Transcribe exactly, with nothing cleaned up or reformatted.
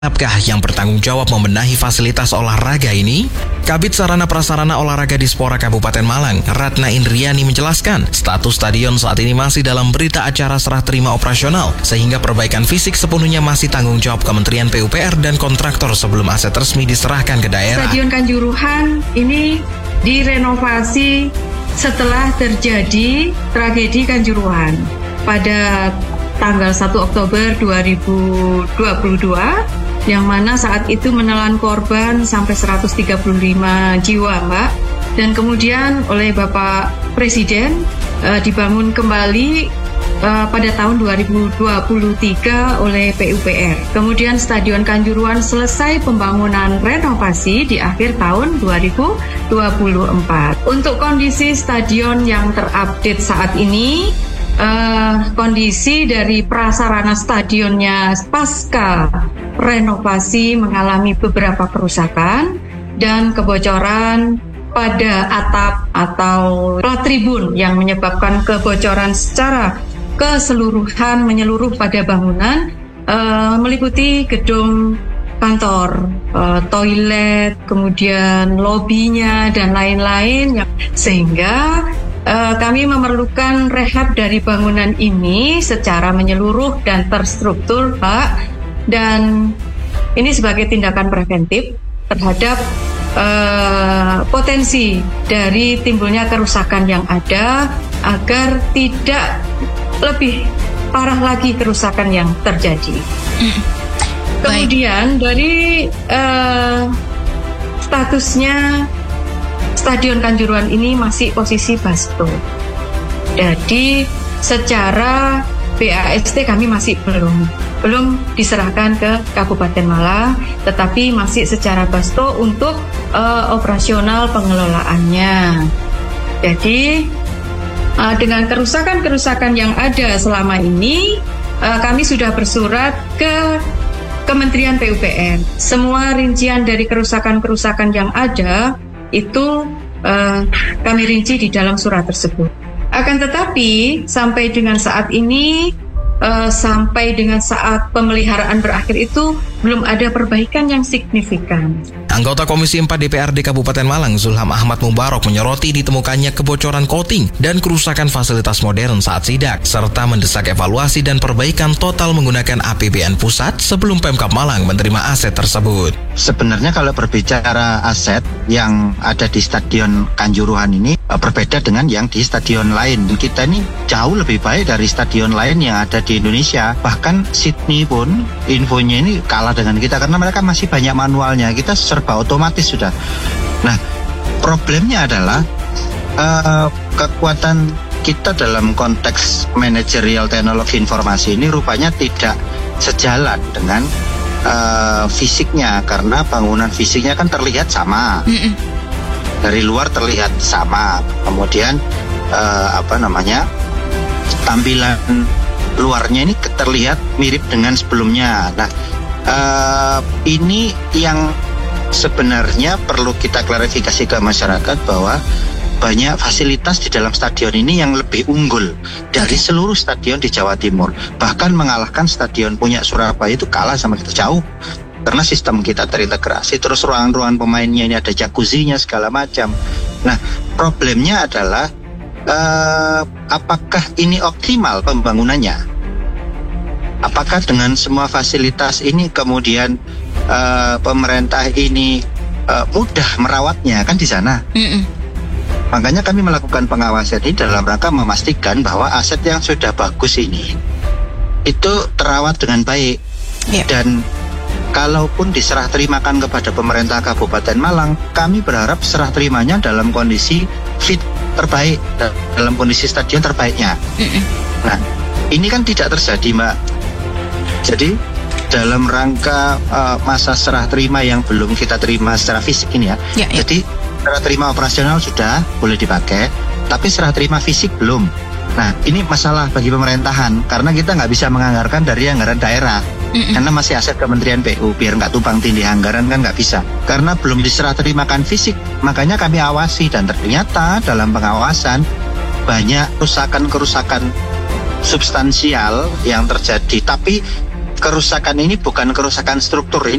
Apakah yang bertanggung jawab membenahi fasilitas olahraga ini? Kabid Sarana Prasarana Olahraga Dispora Kabupaten Malang, Ratna Indriani menjelaskan, status stadion saat ini masih dalam berita acara serah terima operasional, sehingga perbaikan fisik sepenuhnya masih tanggung jawab Kementerian P U P R dan kontraktor sebelum aset resmi diserahkan ke daerah. Stadion Kanjuruhan ini direnovasi setelah terjadi tragedi Kanjuruhan pada tanggal satu Oktober dua ribu dua puluh dua, yang mana saat itu menelan korban sampai seratus tiga puluh lima jiwa, Mbak. Dan kemudian oleh Bapak Presiden uh, dibangun kembali uh, pada tahun dua ribu dua puluh tiga oleh P U P R. Kemudian Stadion Kanjuruhan selesai pembangunan renovasi di akhir tahun dua ribu dua puluh empat. Untuk kondisi stadion yang terupdate saat ini, Uh, kondisi dari prasarana stadionnya pasca renovasi mengalami beberapa kerusakan dan kebocoran pada atap atau plat tribun yang menyebabkan kebocoran secara keseluruhan menyeluruh pada bangunan, uh, meliputi gedung kantor, uh, toilet, kemudian lobinya dan lain-lain, sehingga Uh, kami memerlukan rehab dari bangunan ini secara menyeluruh dan terstruktur, Pak. Dan ini sebagai tindakan preventif terhadap uh, potensi dari timbulnya kerusakan yang ada, agar tidak lebih parah lagi kerusakan yang terjadi. Kemudian dari uh, statusnya Stadion Kanjuruhan ini masih posisi Basto. Jadi secara B A S T kami masih belum belum diserahkan ke Kabupaten Malang, tetapi masih secara Basto untuk uh, operasional pengelolaannya. Jadi uh, dengan kerusakan-kerusakan yang ada selama ini, uh, kami sudah bersurat ke Kementerian P U P R. Semua rincian dari kerusakan-kerusakan yang ada itu uh, kami rinci di dalam surat tersebut. Akan tetapi sampai dengan saat ini, uh, sampai dengan saat pemeliharaan berakhir itu belum ada perbaikan yang signifikan. Anggota Komisi empat D P R D Kabupaten Malang, Zulham Ahmad Mubarok, menyoroti ditemukannya kebocoran coating dan kerusakan fasilitas modern saat sidak, serta mendesak evaluasi dan perbaikan total menggunakan A P B N pusat sebelum Pemkab Malang menerima aset tersebut. Sebenarnya kalau berbicara aset yang ada di Stadion Kanjuruhan ini berbeda dengan yang di stadion lain. Kita ini jauh lebih baik dari stadion lain yang ada di Indonesia. Bahkan Sydney pun infonya ini kalah dengan kita karena mereka masih banyak manualnya. Kita serba otomatis sudah. Nah, problemnya adalah uh, kekuatan kita dalam konteks manajerial teknologi informasi ini rupanya tidak sejalan dengan uh, fisiknya, karena bangunan fisiknya kan terlihat sama. Mm-mm. Dari luar terlihat sama, kemudian uh, apa namanya tampilan luarnya ini terlihat mirip dengan sebelumnya. Nah, uh, ini yang sebenarnya perlu kita klarifikasi ke masyarakat, bahwa banyak fasilitas di dalam stadion ini yang lebih unggul dari seluruh stadion di Jawa Timur. Bahkan mengalahkan stadion punya Surabaya itu kalah sama kita jauh. Karena sistem kita terintegrasi, terus ruangan-ruangan pemainnya ini ada jacuzzinya segala macam. Nah, problemnya adalah uh, apakah ini optimal pembangunannya? Apakah dengan semua fasilitas ini kemudian uh, pemerintah ini uh, mudah merawatnya, kan di sana? Mm-mm. Makanya kami melakukan pengawasan ini dalam rangka memastikan bahwa aset yang sudah bagus ini itu terawat dengan baik. Yeah. Dan kalaupun diserah terimakan kepada pemerintah Kabupaten Malang, kami berharap serah terimanya dalam kondisi fit terbaik, dalam kondisi stadion terbaiknya. Mm-mm. Nah, ini kan tidak terjadi, Mbak. Jadi dalam rangka uh, masa serah terima yang belum kita terima secara fisik ini ya, ya, ya. Jadi serah terima operasional sudah boleh dipakai, tapi serah terima fisik belum. Nah, ini masalah bagi pemerintahan, karena kita nggak bisa menganggarkan dari anggaran daerah. Mm-mm. Karena masih aset Kementerian P U, biar nggak tumpang tindih anggaran kan nggak bisa. Karena belum diserah terimakan fisik, makanya kami awasi, dan ternyata dalam pengawasan banyak kerusakan-kerusakan substansial yang terjadi. Tapi kerusakan ini bukan kerusakan struktur, ini